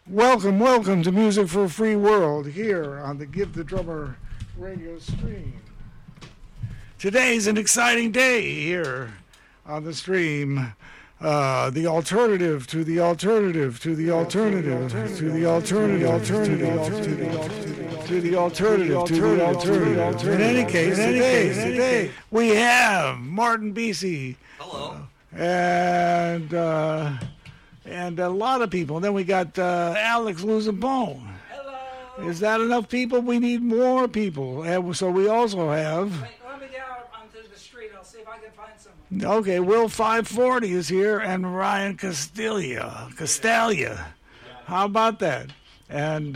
Welcome to Music for a Free World here on the Give the Drummer radio stream. Today's an exciting day here on the stream. The alternative to the alternative to the alternative to the alternative to the alternative to the alternative. In any case, today we have Martin Beasy. Hello. And a lot of people. And then we got Alex Losing Bone. Hello. Is that enough people? We need more people. And so we also have... Wait, let me get out onto the street. I'll see if I can find someone. Okay, Will 540 is here, and Ryan Castalia. How about that? And,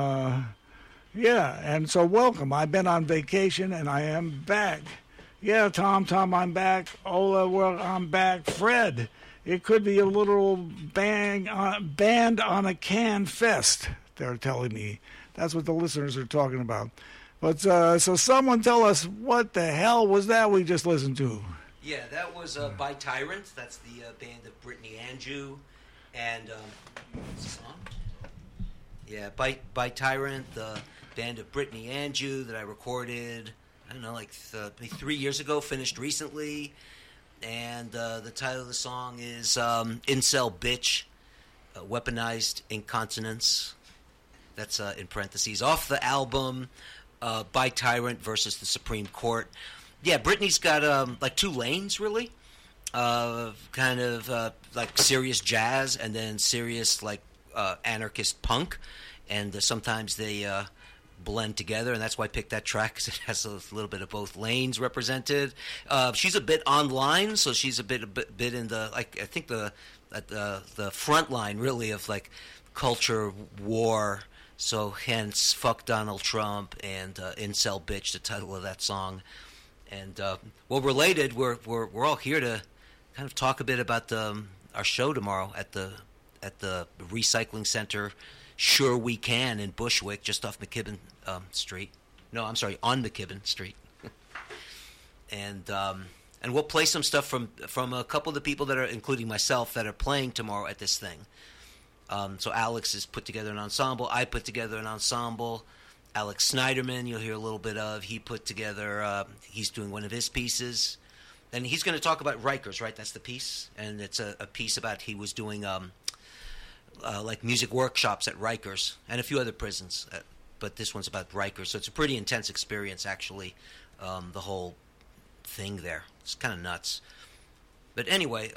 and so welcome. I've been on vacation, and I am back. Yeah, Tom, I'm back. Ola, well, I'm back. Fred, it could be a literal band on a can fest, they're telling me. That's what the listeners are talking about. But so someone tell us what the hell was that we just listened to? Yeah, that was By Tyrant. That's the band of Brittany Andrew. And, what's the song? Yeah, By Tyrant, the band of Brittany Andrew that I recorded, I don't know, like 3 years ago, finished recently. And the title of the song is Incel Bitch, Weaponized Incontinence. That's in parentheses. Off the album By Tyrant versus the Supreme Court. Yeah, Britney's got like two lanes, really. Kind of like serious jazz and then serious like anarchist punk. And sometimes they blend together, and that's why I picked that track, because it has a little bit of both lanes represented. She's a bit online, so she's a bit in the, like, I think the front line, really, of, like, culture war. So hence, Fuck Donald Trump and Incel Bitch, the title of that song. And well, related, we're all here to kind of talk a bit about our show tomorrow at the Recycling Center. Sure We Can in Bushwick, just off McKibben Street. No, I'm sorry, on McKibben Street. And we'll play some stuff from a couple of the people that are, including myself, that are playing tomorrow at this thing. So Alex has put together an ensemble. I put together an ensemble. Alex Snyderman, you'll hear a little bit of. He put together, he's doing one of his pieces. And he's going to talk about Rikers, right? That's the piece. And it's a piece about he was doing like music workshops at Rikers and a few other prisons. But this one's about Rikers. So it's a pretty intense experience, actually, the whole thing there. It's kind of nuts. But anyway,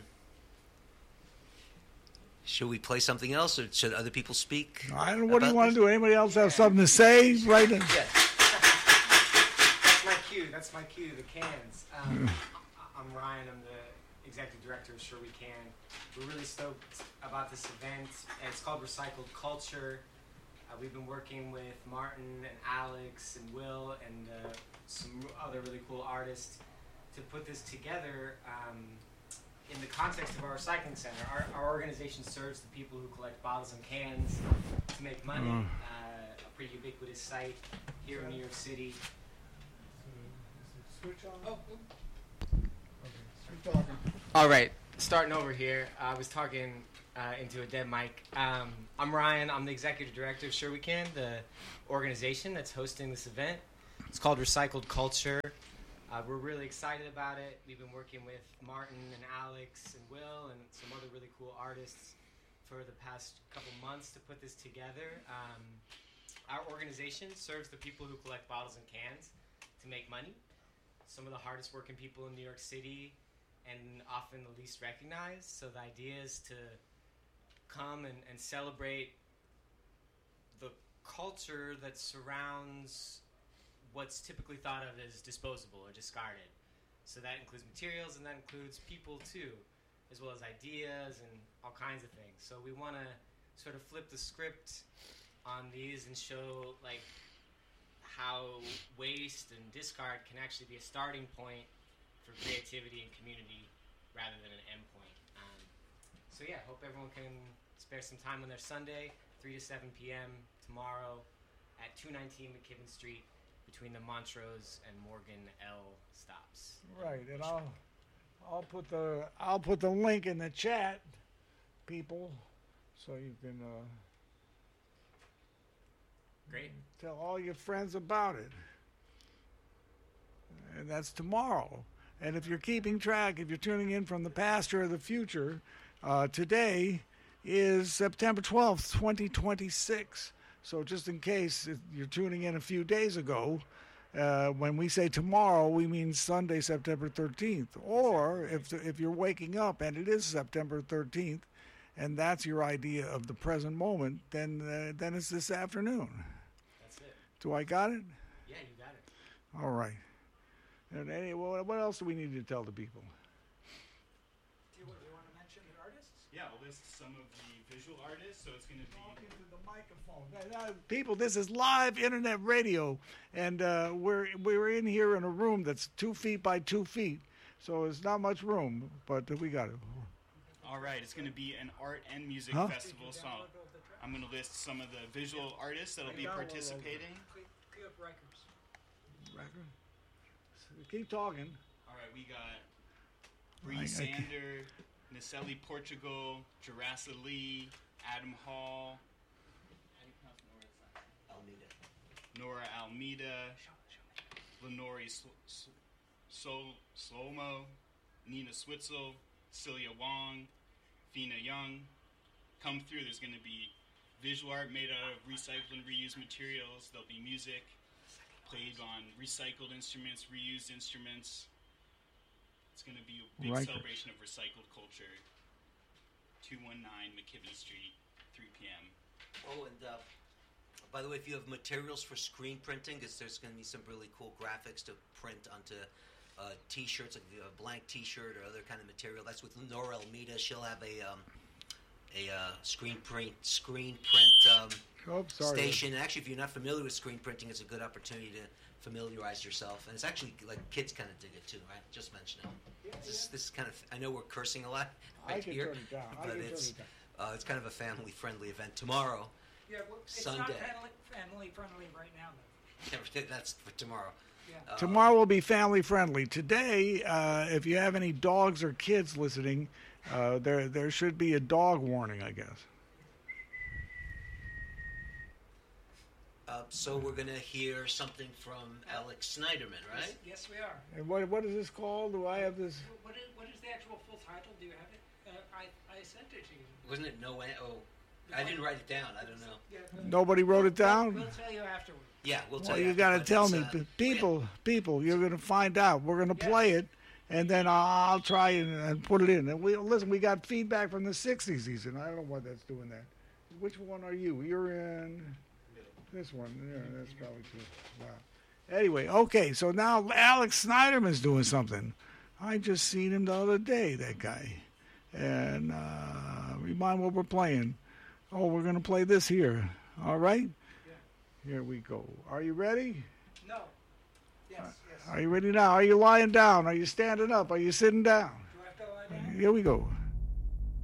should we play something else, or should other people speak? I don't know. What do you want to do? Anybody else have something to say? Right now? Yeah. That's my cue, the cans. I'm Ryan. I'm the executive director of Sure We Can. We're really stoked about this event. It's called Recycled Culture. We've been working with Martin and Alex and Will and some other really cool artists to put this together in the context of our recycling center. Our organization serves the people who collect bottles and cans to make money. A pretty ubiquitous site here in New York City. Switch on. Oh. Okay. Keep talking. All right, starting over here. I was talking into a dead mic. I'm Ryan. I'm the executive director of Sure We Can, the organization that's hosting this event. It's called Recycled Culture. We're really excited about it. We've been working with Martin and Alex and Will and some other really cool artists for the past couple months to put this together. Our organization serves the people who collect bottles and cans to make money. Some of the hardest working people in New York City and often the least recognized. So the idea is to come and celebrate the culture that surrounds what's typically thought of as disposable or discarded. So that includes materials, and that includes people too, as well as ideas and all kinds of things. So we want to sort of flip the script on these and show like how waste and discard can actually be a starting point for creativity and community rather than an end point. So yeah, hope everyone can spare some time on their Sunday, 3 to 7 p.m. tomorrow at 219 McKibben Street between the Montrose and Morgan L stops. Right, and I'll put the link in the chat, people, so you can Great. Tell all your friends about it. And that's tomorrow. And if you're keeping track, if you're tuning in from the past or the future, today is September 12th, 2026. So just in case you're tuning in a few days ago, when we say tomorrow, we mean Sunday, September 13th. Or if you're waking up and it is September 13th, and that's your idea of the present moment, then it's this afternoon. That's it. Do I got it? Yeah, you got it. All right. And what else do we need to tell the people? Do you want to mention the artists? Yeah, I'll list some of the visual artists. So it's going to Talk be. into the microphone. People, this is live internet radio, and we're in here in a room that's 2 feet by 2 feet, so it's not much room, but we got it. All right, it's going to be an art and music Huh? festival. So I'm going to list some of the visual artists that'll be participating. Clip Rikers. Keep talking. All right, we got Bree Sander, Nicelli Portugal, Jurassa Lee, Adam Hall, Nora Almeida, Lenore Slomo, Nina Switzel, Celia Wong, Fina Young. Come through. There's going to be visual art made out of recycled and reused materials. There'll be music played on recycled instruments, reused instruments. It's going to be a big celebration of recycled culture. 219 McKibben Street, 3 p.m. Oh, and by the way, if you have materials for screen printing, because there's going to be some really cool graphics to print onto T-shirts, like a blank T-shirt or other kind of material. That's with Nora Almeida. She'll have a screen print station. And actually, if you're not familiar with screen printing, it's a good opportunity to familiarize yourself. And it's actually like kids kind of dig it too, right? Just mention it. This is kind of. I know we're cursing a lot right here, turn it down. but it's kind of a family-friendly event tomorrow. Yeah, well, it's Sunday. not family friendly right now, though. That's for tomorrow. Yeah. Tomorrow will be family friendly. Today, if you have any dogs or kids listening, there should be a dog warning, I guess. So we're going to hear something from Alex Snyderman, right? Yes, we are. And what is this called? Do I have this? What is the actual full title? Do you have it? I sent it to you. Wasn't it No End? Oh, I didn't write it down. I don't know. Yeah, Nobody wrote it down? We'll tell you afterward. Yeah, we'll tell Well, you. you got to after, tell but me. it's, People, you're going to find out. We're going to play it, and then I'll try and put it in. And we got feedback from the 60s season. I don't know why that's doing that. Which one are you? You're in this one. Yeah, that's probably true. Wow. Anyway, okay, so now Alex Snyderman's doing something. I just seen him the other day, that guy. And remind what we're playing. Oh, we're going to play this here. All right? Yeah. Here we go. Are you ready? No. Yes. Are you ready now? Are you lying down? Are you standing up? Are you sitting down? Do I have to lie down? Here we go.